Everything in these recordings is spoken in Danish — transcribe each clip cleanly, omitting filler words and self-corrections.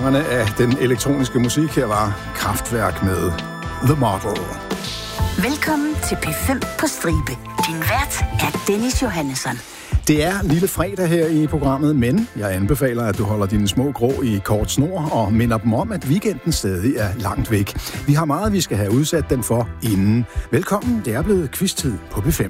kongerne af den elektroniske musik. Her var Kraftwerk med The Model. Velkommen til P5 på stribe. Din vært er Dennis Johannesson. Det er lille fredag her i programmet, men jeg anbefaler, at du holder dine små grå i kort snor og minder dem om, at weekenden stadig er langt væk. Vi har meget, vi skal have udsat den for inden. Velkommen, det er blevet quiz-tid på P5.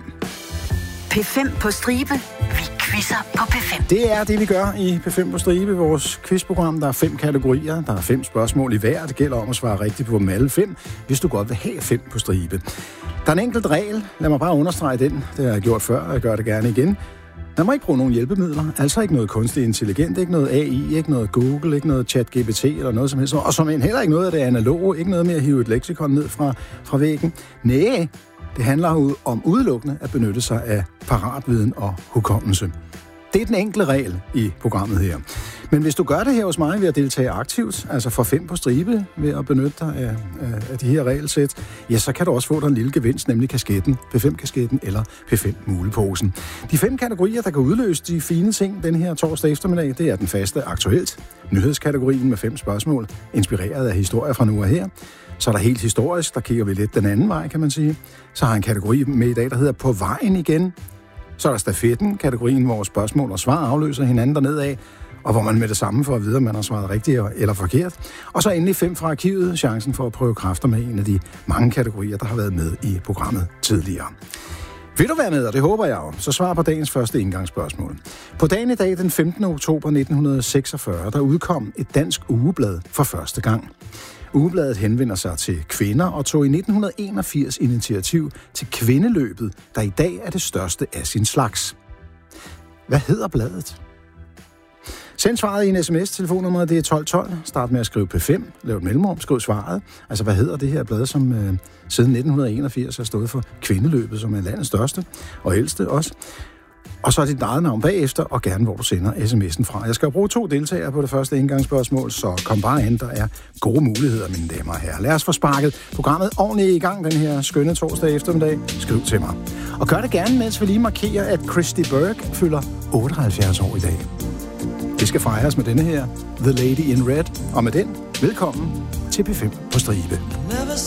P5 på stribe. Vi quizzer på P5. Det er det, vi gør i P5 på stribe, vores quizprogram. Der er 5 kategorier, der er 5 spørgsmål i hver. Det gælder om at svare rigtigt på dem alle 5, hvis du godt vil have 5 på stribe. Der er en enkelt regel. Lad mig bare understrege den. Det har jeg gjort før, og jeg gør det gerne igen. Man må ikke bruge nogen hjælpemidler, altså ikke noget kunstig intelligent, ikke noget AI, ikke noget Google, ikke noget ChatGPT eller noget som helst. Og som heller ikke noget af det analoge, ikke noget med at hive et leksikon ned fra væggen. Næh, det handler om udelukkende at benytte sig af paratviden og hukommelse. Det er den enkle regel i programmet her. Men hvis du gør det her hos mig ved at deltage aktivt, altså for 5 på stribe ved at benytte dig af de her regelsæt, ja, så kan du også få dig en lille gevinst, nemlig kasketten, P5-kasketten eller P5-muleposen. De 5 kategorier, der kan udløse de fine ting den her torsdag eftermiddag, det er den faste aktuelt, nyhedskategorien med 5 spørgsmål, inspireret af historier fra nu og her. Så er der helt historisk, der kigger vi lidt den anden vej, kan man sige. Så har jeg en kategori med i dag, der hedder På vejen igen. Så er der stafetten, kategorien, hvor spørgsmål og svar afløser hinanden dernede af, og hvor man med det samme får at vide, om man har svaret rigtigt eller forkert. Og så endelig 5 fra arkivet, chancen for at prøve kræfter med en af de mange kategorier, der har været med i programmet tidligere. Vil du være med, og det håber jeg jo, så svar på dagens første indgangsspørgsmål. På dagen i dag, den 15. oktober 1946, der udkom et dansk ugeblad for første gang. Ugebladet henvender sig til kvinder og tog i 1981 initiativ til kvindeløbet, der i dag er det største af sin slags. Hvad hedder bladet? Send svaret i en sms. Telefonnummeret det er 1212. Start med at skrive P5. Lav et mellemrum. Skriv svaret. Altså, hvad hedder det her blad, som siden 1981 har stået for kvindeløbet, som er landets største og ældste også. Og så er dit eget navn bagefter, og gerne hvor du sender sms'en fra. Jeg skal bruge 2 deltagere på det første indgangsspørgsmål, så kom bare hen. Der er gode muligheder, mine damer og herrer. Lad os få sparket programmet ordentligt i gang den her skønne torsdag eftermiddag. Skriv til mig. Og gør det gerne, mens vi lige markerer, at Christy Burke fylder 78 år i dag. Det skal fejres med denne her, The Lady in Red. Og med den, velkommen til P5 på stribe.